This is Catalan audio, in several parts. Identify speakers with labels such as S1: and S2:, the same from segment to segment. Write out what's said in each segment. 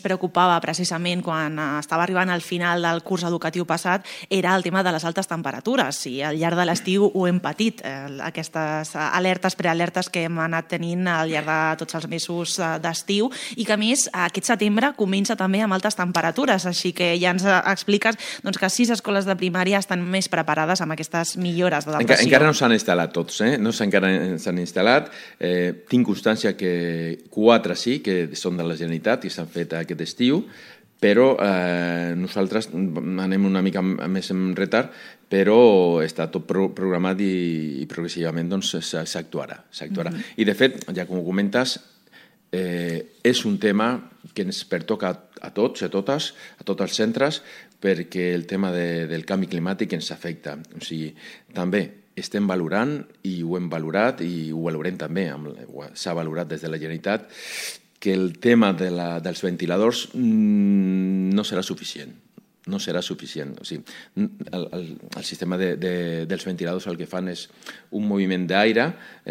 S1: preocupava precisament quan estava arribant al final del curs educatiu passat era el tema de les altes temperatures, i al llarg de l'estiu ho hem patit, aquestes alertes, prealertes que hem anat tenint al llarg de tots els mesos d'estiu, i que a més aquest setembre comença també amb altes temperatures, així que ja ens expliques que 6 escoles de primària estan més preparades amb aquestes millores d'adaptació.
S2: Encara no s'han instal·lat tots, no encara s'han instal·lat. Tinc constància que 4 sí, que són de la Generalitat i s'han fet aquest estiu, però nosaltres anem una mica més en retard, però està tot programat i progressivament s'actuarà. I de fet, ja com ho comentes, és un tema que ens pertoca a tots, a totes, a tots els centres, perquè el tema del canvi climàtic ens afecta. O sigui, també estem valorant, i ho hem valorat, i ho valorem també, s'ha valorat des de la Generalitat, que el tema dels ventiladors no serà suficient. No serà suficient. O sigui, el sistema dels ventiladors el que fan és un moviment d'aire,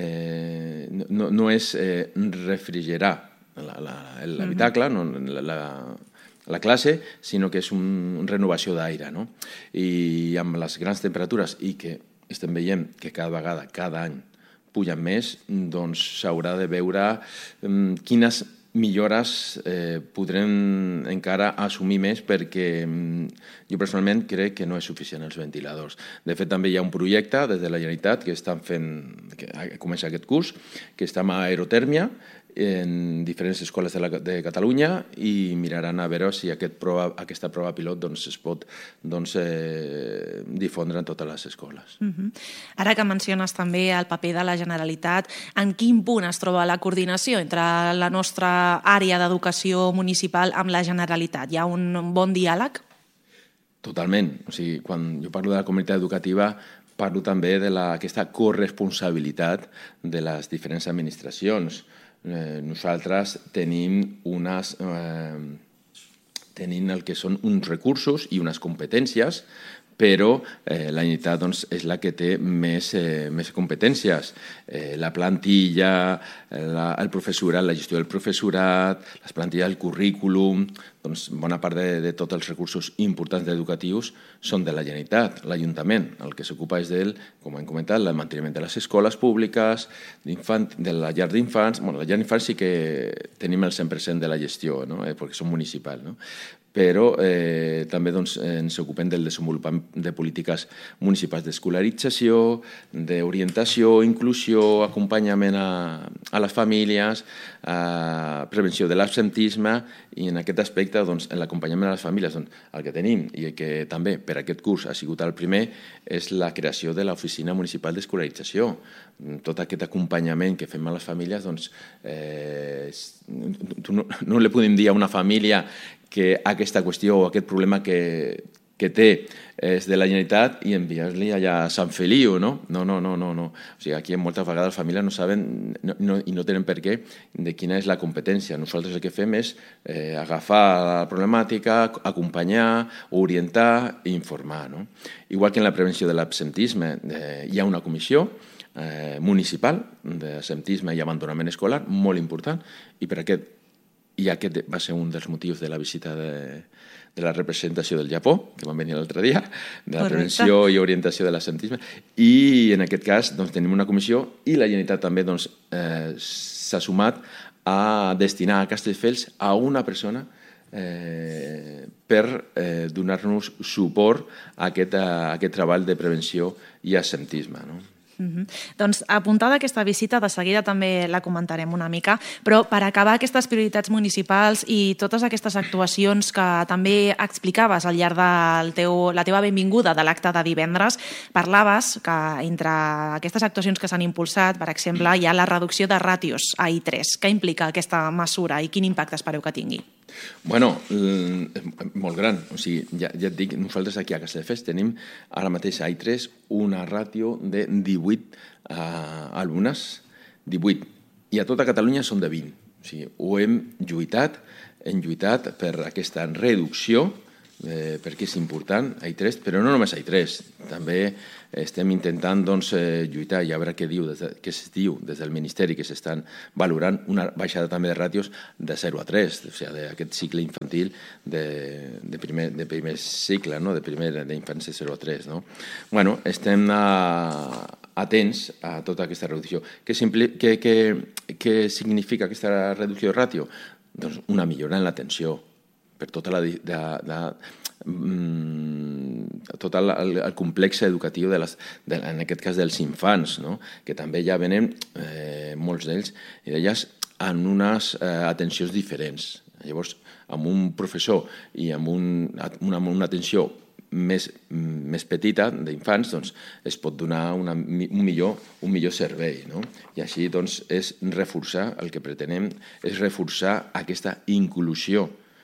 S2: no és refrigerar l'habitacle, la classe, sinó que és una renovació d'aire. I amb les grans temperatures, i que estem veient que cada vegada, cada any, pugen més, doncs s'haurà de veure quines millores podrem encara assumir més, perquè jo personalment crec que no és suficient els ventiladors. De fet, també hi ha un projecte des de la Generalitat que estan fent, que comença aquest curs, que està amb aerotèrmia en diferents escoles de Catalunya, i miraran a veure si aquesta prova pilot es pot difondre en totes les escoles.
S1: Ara que menciones també el paper de la Generalitat, en quin punt es troba la coordinació entre la nostra àrea d'educació municipal amb la Generalitat? Hi ha un bon diàleg?
S2: Totalment. O sigui, quan jo parlo de la comunitat educativa, parlo també d'aquesta corresponsabilitat de les diferents administracions. Nosaltres tenim el que són uns recursos i unes competències, però la Generalitat és la que té més competències. La plantilla, el professorat, la gestió del professorat, les plantilles del currículum, bona part de tots els recursos importants educatius són de la Generalitat. L'Ajuntament, el que s'ocupa és com hem comentat, el manteniment de les escoles públiques, de la llar d'infants. La llar d'infants sí que tenim el 100% de la gestió, perquè són municipals, però també ens ocupem del desenvolupament de polítiques municipals d'escolarització, d'orientació, inclusió, acompanyament a les famílies, prevenció de l'absentisme, i en aquest aspecte, en l'acompanyament a les famílies, el que tenim, i que també per aquest curs ha sigut el primer, és la creació de l'Oficina Municipal d'Escolarització. Tot aquest acompanyament que fem a les famílies, no li podem dir a una família que aquesta qüestió o aquest problema que té és de la Generalitat i enviar-li allà a Sant Feliu, no? No. O sigui, aquí moltes vegades les famílies no saben i no tenen per què de quina és la competència. Nosaltres el que fem és agafar la problemàtica, acompanyar, orientar i informar. Igual que en la prevenció de l'absentisme hi ha una comissió municipal d'absentisme i abandonament escolar molt important, i per aquest va ser un dels motius de la visita de la representació del Japó, que van venir l'altre dia, de la prevenció i orientació de l'absentisme, i en aquest cas tenim una comissió, i la Generalitat també s'ha sumat a destinar a Castelldefels a una persona per donar-nos suport a aquest treball de prevenció i absentisme.
S1: Doncs apuntada aquesta visita, de seguida també la comentarem una mica, però per acabar aquestes prioritats municipals i totes aquestes actuacions que també explicaves al llarg de la teva benvinguda de l'acte de divendres, parlaves que entre aquestes actuacions que s'han impulsat, per exemple, hi ha la reducció de ràtios a I3. Què implica aquesta mesura i quin impacte espereu que tingui?
S2: Bueno, molt gran. O sigui, ja et dic, nosaltres aquí a Castelldefels tenim ara mateix a I3 una ràtio de 18 alumnes, 18, i a tota Catalunya són de 20. O sigui, ho hem lluitat per aquesta reducció perquè és important a I3, però no només a I3. També estem intentant lluitar i a veure què es diu des del Ministeri, que s'estan valorant una baixada també de ràtios de 0 a 3, o sigui, d'aquest cicle infantil de primer cicle, d'infància 0 a 3. Bueno, estem atents a tota aquesta reducció. Què significa aquesta reducció de ràtio? Doncs una millora en l'atenció per tot el complex educatiu, en aquest cas dels infants, que també ja venen molts d'ells i d'elles en unes atencions diferents. Llavors, amb un professor i amb una atenció més petita d'infants, es pot donar un millor servei. I així és reforçar, el que pretenem és reforçar aquesta inclusió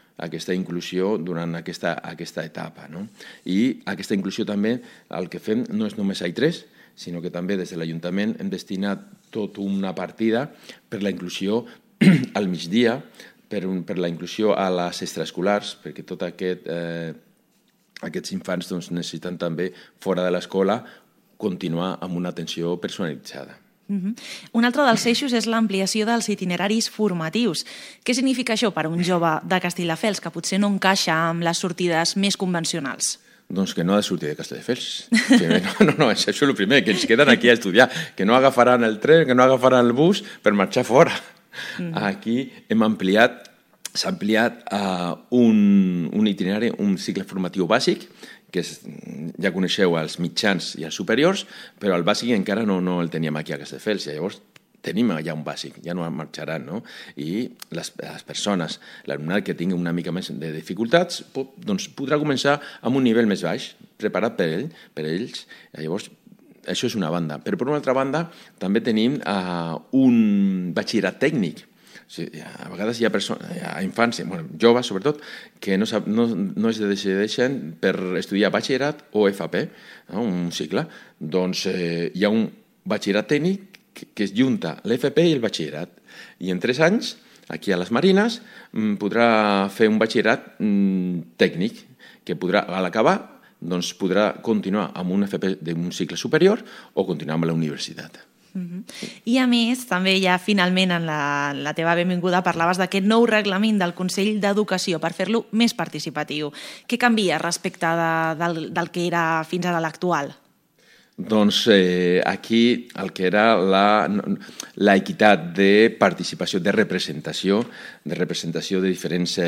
S2: durant aquesta etapa. I aquesta inclusió també, el que fem no és només a I3, sinó que també des de l'Ajuntament hem destinat tota una partida per la inclusió al migdia, per la inclusió a les extraescolars, perquè tot aquests infants necessiten també, fora de l'escola, continuar amb una atenció personalitzada.
S1: Un altre dels eixos és l'ampliació dels itineraris formatius. Què significa això per a un jove de Castelldefels que potser no encaixa amb les sortides més convencionals?
S2: Doncs que no ha de sortir de Castelldefels. No, és això el primer, que ens queden aquí a estudiar, que no agafaran el tren, que no agafaran el bus per marxar fora. Aquí s'ha ampliat un itinerari, un cicle formatiu bàsic, que ja coneixeu els mitjans i els superiors, però el bàsic encara no el teníem aquí a Castelldefels. Llavors tenim ja un bàsic, ja no marxaran. I les persones, l'alumnat que tingui una mica més de dificultats, podrà començar amb un nivell més baix, preparat per ells. Llavors, això és una banda. Però per una altra banda, també tenim un batxillerat tècnic. A vegades hi ha infants, joves sobretot, que no es decideixen per estudiar batxillerat o FP, un cicle. Doncs hi ha un batxillerat tècnic que es junta l'FP i el batxillerat. I en 3 anys, aquí a les Marines, podrà fer un batxillerat tècnic, que a l'acabar podrà continuar amb un FP d'un cicle superior o continuar amb la universitat.
S1: I a més, també ja finalment en la teva benvinguda parlaves d'aquest nou reglament del Consell d'Educació per fer-lo més participatiu. Què canvia respecte del que era fins ara l'actual?
S2: Doncs aquí el que era l'equitat de participació, de representació de diferents...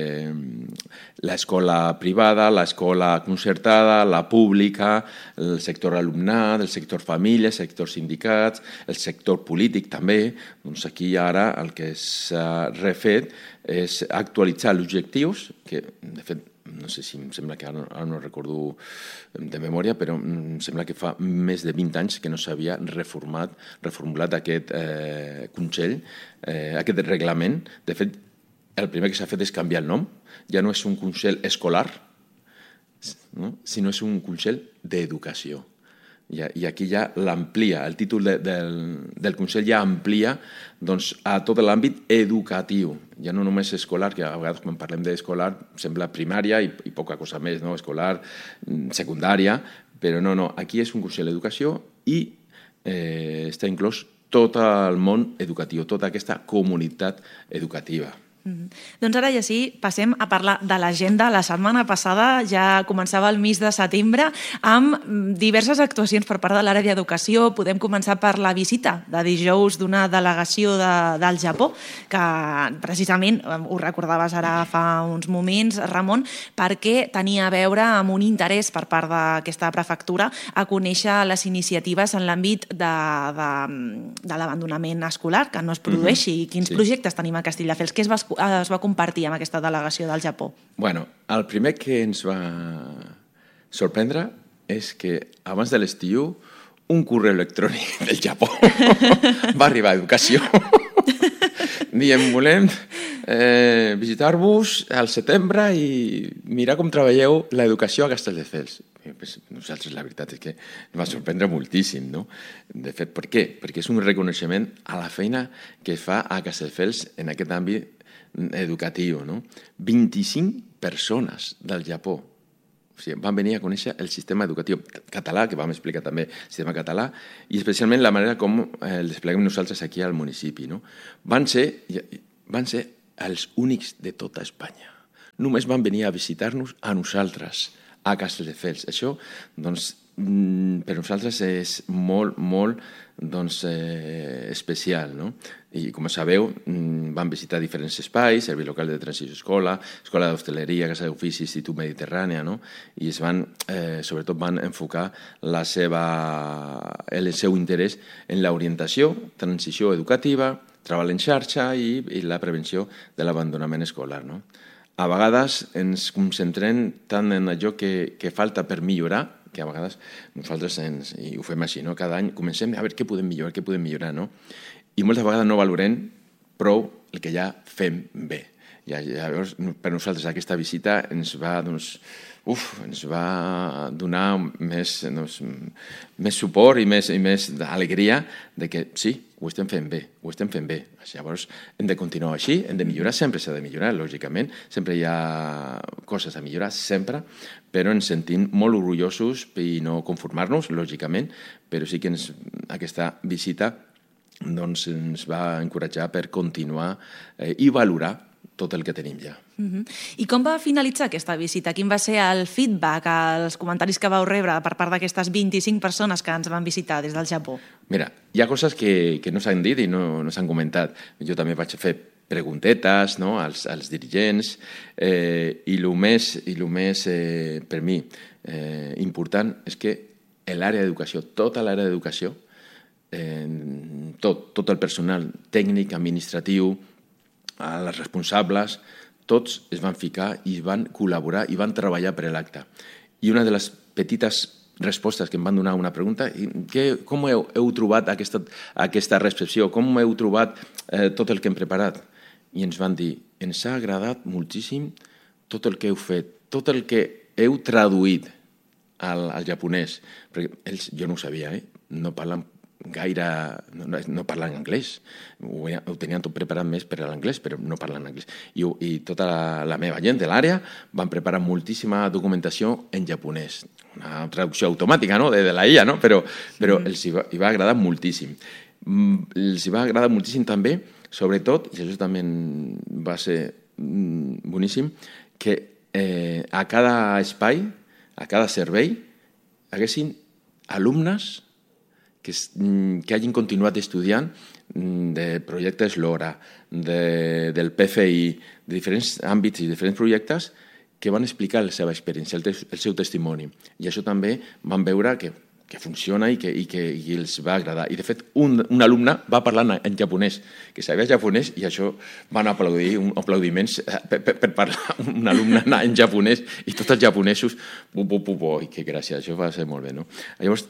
S2: l'escola privada, l'escola concertada, la pública, el sector alumnat, el sector família, el sector sindicats, el sector polític també. Doncs aquí ara el que s'ha refet és actualitzar els objectius, que de fet no sé si em sembla que ara no recordo de memòria, però em sembla que fa més de 20 anys que no s'havia reformulat aquest Consell, aquest reglament. De fet, el primer que s'ha fet és canviar el nom. Ja no és un Consell escolar, sinó és un Consell d'Educació. I aquí ja l'amplia, el títol del Consell ja amplia a tot l'àmbit educatiu, ja no només escolar, que a vegades quan parlem d'escolar sembla primària i poca cosa més, escolar, secundària, però no, aquí és un Consell d'Educació i està inclòs tot el món educatiu, tota aquesta comunitat educativa.
S1: Doncs ara ja sí, passem a parlar de l'agenda. La setmana passada ja començava el mes de setembre amb diverses actuacions per part de l'àrea d'educació. Podem començar per la visita de dijous d'una delegació del Japó, que precisament, ho recordaves ara fa uns moments, Ramon, perquè tenia a veure amb un interès per part d'aquesta prefectura a conèixer les iniciatives en l'àmbit de l'abandonament escolar, que no es produeixi. Quins projectes tenim a Castelldefels? Què es va compartir amb aquesta delegació del Japó?
S2: Bueno, el primer que ens va sorprendre és que abans de l'estiu un correu electrònic del Japó va arribar a Educació dient volem visitar-vos al setembre i mirar com treballeu l'educació a Castelldefels. Nosaltres la veritat és que ens va sorprendre moltíssim, no? De fet, per què? Perquè és un reconeixement a la feina que es fa a Castelldefels en aquest àmbit educatiu, no? 25 persones del Japó. O sigui, van venir a conèixer el sistema educatiu català, que vam explicar també el sistema català, i especialment la manera com el despleguem nosaltres aquí al municipi. No? Van ser els únics de tota Espanya. Només van venir a visitar-nos a nosaltres, a Castelldefels. Això, doncs, per nosaltres és molt, molt especial. No? I, com sabeu, van visitar diferents espais, servei local de transició escola, escola d'hostaleria, casa d'ofici, Institut Mediterrània, no? I sobretot van enfocar el seu interès en l'orientació, transició educativa, treball en xarxa i la prevenció de l'abandonament escolar. No? A vegades ens concentrem tant en allò que falta per millorar, que a vegades nosaltres i ho fem així, no? Cada any comencem a veure què podem millorar, no? I moltes vegades no valorem prou el que ja fem bé. Llavors, per nosaltres aquesta visita ens va donar més suport i més alegria de que sí, ho estem fent bé. Llavors, hem de continuar així, hem de millorar, sempre s'ha de millorar, lògicament, sempre hi ha coses a millorar, sempre, però ens sentim molt orgullosos i no conformar-nos, lògicament, però sí que aquesta visita ens va encoratjar per continuar i valorar tot el que tenim ja.
S1: I com va finalitzar aquesta visita? Quin va ser el feedback, els comentaris que vau rebre per part d'aquestes 25 persones que ens van visitar des del Japó?
S2: Mira, hi ha coses que no s'han dit i no s'han comentat. Jo també vaig fer preguntetes, no, als dirigents i el més per mi important és que l'àrea d'educació, tota l'àrea d'educació, tot el personal tècnic, administratiu, els responsables, tots es van ficar i van col·laborar i van treballar per l'acte. I una de les petites respostes que em van donar una pregunta, com heu trobat aquesta recepció? Com heu trobat tot el que hem preparat? I ens van dir, ens ha agradat moltíssim tot el que heu fet, tot el que heu traduït al japonès. Perquè jo no ho sabia, no parlen gaire, no parlen anglès, ho tenien tot preparat més per a l'anglès, però no parlen anglès. I tota la meva gent de l'àrea van preparar moltíssima documentació en japonès, una traducció automàtica, no?, de la IA, no? Però els hi va agradar moltíssim. Els hi va agradar moltíssim també, sobretot, i això també va ser boníssim, que a cada espai, a cada servei, haguessin alumnes que hagin continuat estudiant de projectes LoRa, del PFI, de diferents àmbits i diferents projectes que van explicar la seva experiència, el seu testimoni. I això també van veure que funciona i que els va agradar. I, de fet, un alumne va parlar en japonès, que sabia japonès, i això van aplaudir, aplaudiments per parlar un alumne en japonès, i tots els japonesos, oi, que gràcia, això va ser molt bé, no? Llavors,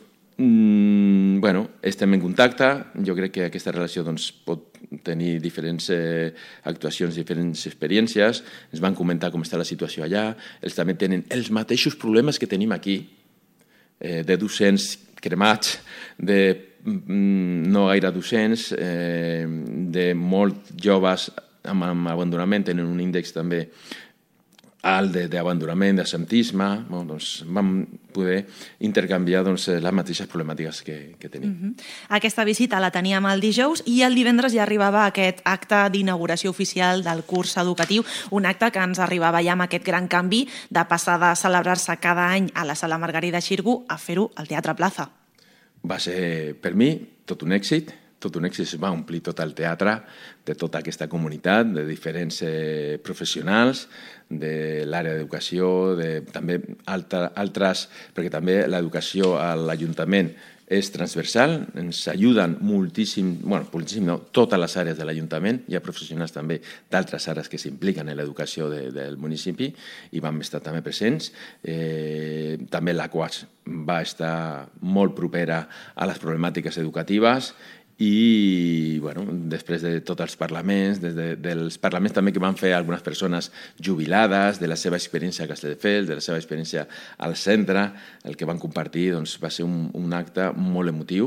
S2: estem en contacte, jo crec que aquesta relació pot tenir diferents actuacions, diferents experiències, ens van comentar com està la situació allà, ells també tenen els mateixos problemes que tenim aquí, de docents cremats, de no gaire docents, de molt joves amb abandonament, tenen un índex també alt d'abandonament, d'absentisme, vam poder intercanviar les mateixes problemàtiques que tenim.
S1: Aquesta visita la teníem el dijous i el divendres ja arribava aquest acte d'inauguració oficial del curs educatiu, un acte que ens arribava ja amb aquest gran canvi de passar de celebrar-se cada any a la Sala Margarida Xirgu a fer-ho al Teatre Plaza.
S2: Va ser, per mi, tot un èxit. Es va omplir tot el teatre de tota aquesta comunitat, de diferents professionals, de l'àrea d'educació, també altres, perquè també l'educació a l'Ajuntament és transversal, ens ajuden moltíssim, moltíssim no, totes les àrees de l'Ajuntament, hi ha professionals també d'altres àrees que s'impliquen en l'educació del municipi i vam estar també presents. També la CUAS va estar molt propera a les problemàtiques educatives i després de tots els parlaments, dels parlaments també que van fer algunes persones jubilades, de la seva experiència a Castelldefels, de la seva experiència al centre, el que van compartir va ser un acte molt emotiu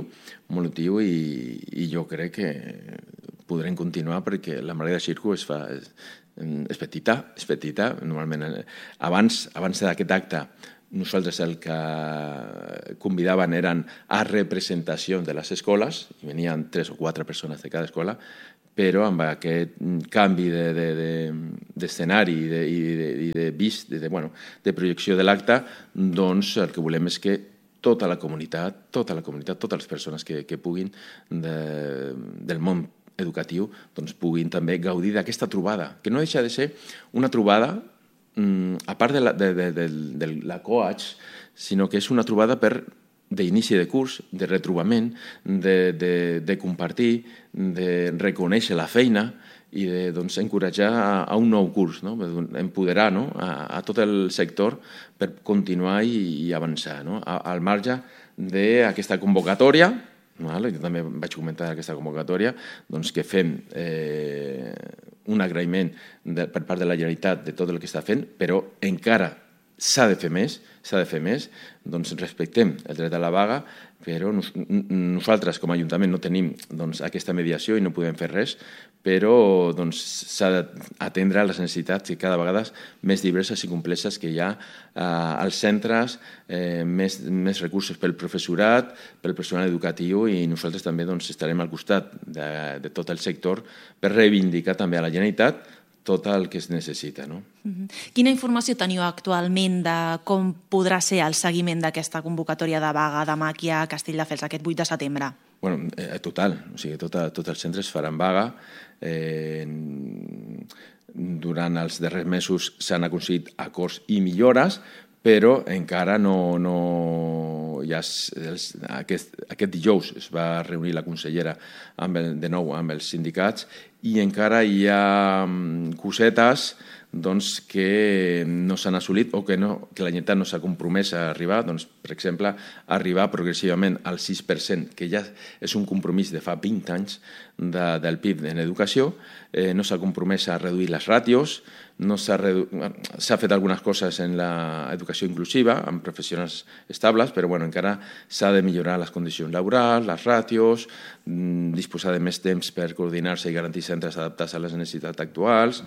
S2: i jo crec que podrem continuar perquè la Margarida Xirgu és petita. Normalment, abans d'aquest acte, nosaltres el que convidaven eren a representacions de les escoles, i venien 3 o 4 persones de cada escola, però amb aquest canvi d'escenari i de vist, de projecció de l'acte, doncs el que volem és que tota la comunitat, totes les persones que puguin del món educatiu puguin també gaudir d'aquesta trobada, que no deixa de ser una trobada, a part de la coach, sinó que és una trobada d'inici de curs, de retrobament, de compartir, de reconèixer la feina i d'encoratjar a un nou curs, empoderar a tot el sector per continuar i avançar. Al marge d'aquesta convocatòria, jo també vaig comentar aquesta convocatòria, que fem un agraïment per part de la Generalitat de tot el que està fent, però encara s'ha de fer més, respectem el dret a la vaga, però nosaltres com a Ajuntament no tenim aquesta mediació i no podem fer res, però s'ha d'atendre a les necessitats i cada vegada més diverses i complexes que hi ha als centres, més recursos pel professorat, pel personal educatiu, i nosaltres també estarem al costat de tot el sector per reivindicar també a la Generalitat tot el que es necessita.
S1: Quina informació teniu actualment de com podrà ser el seguiment d'aquesta convocatòria de vaga demà aquí a Castelldefels, aquest 8 de setembre?
S2: Total, o sigui, tots els centres faran vaga. Durant els darrers mesos s'han aconseguit acords i millores, però encara no... Aquest dijous es va reunir la consellera de nou amb els sindicats i encara hi ha cosetes que no s'han assolit o que la Generalitat no s'ha compromès a arribar. Per exemple, arribar progressivament al 6%, que ja és un compromís de fa 20 anys del PIB en educació. No s'ha compromès a reduir les ràtios, s'ha fet algunes coses en l'educació inclusiva, amb professionals estables, però encara s'ha de millorar les condicions laborals, les ràtios, disposar de més temps per coordinar-se i garantir centres adaptats a les necessitats actuals.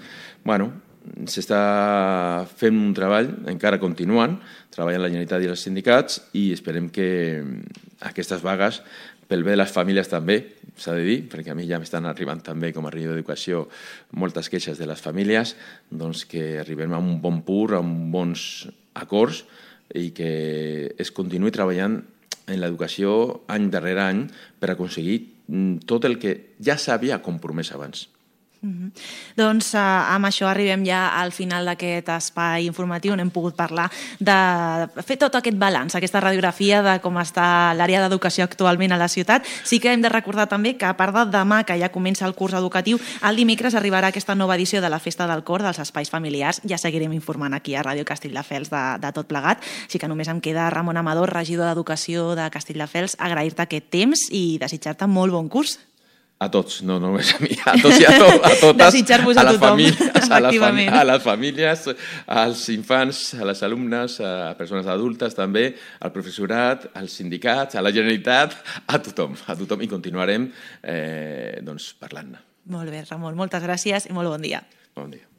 S2: S'està fent un treball, encara continuant, treballant la Generalitat i els sindicats, i esperem que aquestes vagues, pel bé de les famílies també, s'ha de dir, perquè a mi ja m'estan arribant també com a regidor d'Educació moltes queixes de les famílies, que arribem a un bon punt, a uns bons acords, i que es continuï treballant en l'educació any darrere any per aconseguir tot el que ja s'havia compromès abans.
S1: Doncs amb això arribem ja al final d'aquest espai informatiu on hem pogut parlar de fer tot aquest balanç, aquesta radiografia de com està l'àrea d'educació actualment a la ciutat. Sí que hem de recordar també que a part de demà, que ja comença el curs educatiu, el dimecres arribarà aquesta nova edició de la Festa del Cor dels Espais Familiars. Ja seguirem informant aquí a Ràdio Castelldefels de tot plegat. Així que només em queda, Ramon Amador, regidor d'Educació de Castelldefels, agrair-te aquest temps i desitjar-te molt bon curs.
S2: A tots, no només a mi, a tots i a totes,
S1: desitjar-vos a tothom,
S2: a les famílies, als infants, a les alumnes, a persones adultes també, al professorat, als sindicats, a la Generalitat, a tothom, i continuarem parlant-ne.
S1: Molt bé, Ramon, moltes gràcies i molt bon dia.
S2: Bon dia.